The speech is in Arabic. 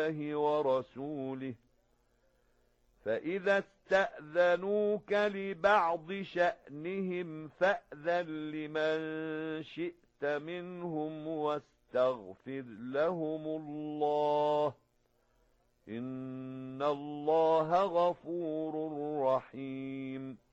الله ورسوله فإذا استأذنوك لبعض شأنهم فأذن لمن شئت منهم واستغفر لهم الله إن الله غفور رحيم